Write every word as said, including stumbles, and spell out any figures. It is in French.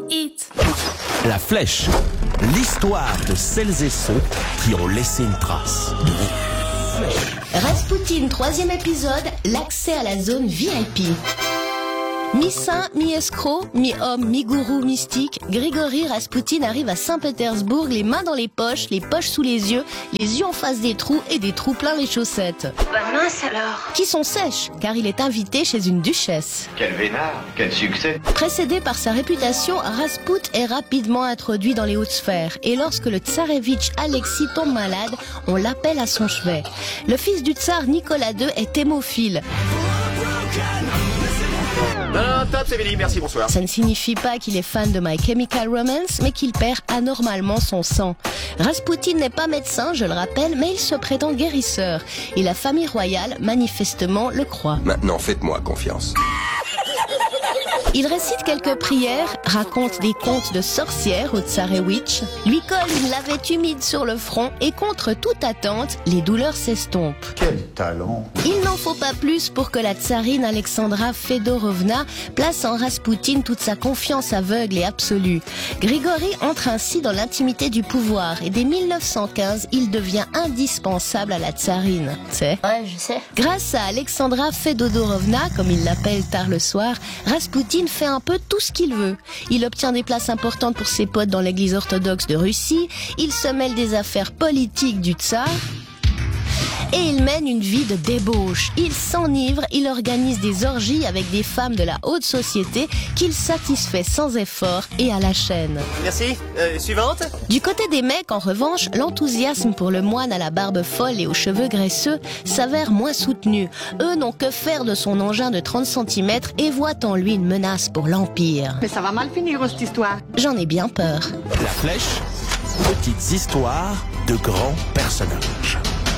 Hit. La Flèche, l'histoire de celles et ceux qui ont laissé une trace. Rasputin, troisième épisode, l'accès à la zone V I P. Mi-saint, mi-escroc, mi-homme, mi-gourou mystique, Grigory Rasputin arrive à Saint-Pétersbourg, les mains dans les poches, les poches sous les yeux, les yeux en face des trous et des trous plein les chaussettes. Bah mince alors. Qui sont sèches, car il est invité chez une duchesse. Quel vénard, quel succès. Précédé par sa réputation, Rasput est rapidement introduit dans les hautes sphères. Et lorsque le tsarévitch Alexis tombe malade, on l'appelle à son chevet. Le fils du tsar Nicolas deux est hémophile. Non, non, top, c'est Billy, merci, bonsoir. Ça ne signifie pas qu'il est fan de My Chemical Romance, mais qu'il perd anormalement son sang. Rasputin n'est pas médecin, je le rappelle, mais il se prétend guérisseur. Et la famille royale, manifestement, le croit. Maintenant, faites-moi confiance. Il récite quelques prières, raconte des contes de sorcières au tsarévitch, lui colle une lavette humide sur le front et contre toute attente, les douleurs s'estompent. Quel talent! Il n'en faut pas plus pour que la tsarine Alexandra Fedorovna place en Rasputin toute sa confiance aveugle et absolue. Grigory entre ainsi dans l'intimité du pouvoir et dès mille neuf cent quinze, il devient indispensable à la tsarine. C'est Ouais, je sais. Grâce à Alexandra Fedorovna, comme il l'appelle tard le soir, Rasputin fait un peu tout ce qu'il veut. Il obtient des places importantes pour ses potes dans l'église orthodoxe de Russie, il se mêle des affaires politiques du tsar, et il mène une vie de débauche. Il s'enivre, il organise des orgies avec des femmes de la haute société qu'il satisfait sans effort et à la chaîne. Merci. Euh, suivante. Du côté des mecs, en revanche, l'enthousiasme pour le moine à la barbe folle et aux cheveux graisseux s'avère moins soutenu. Eux n'ont que faire de son engin de trente centimètres et voient en lui une menace pour l'Empire. Mais ça va mal finir, cette histoire. J'en ai bien peur. La Flèche, petites histoires de grands personnages.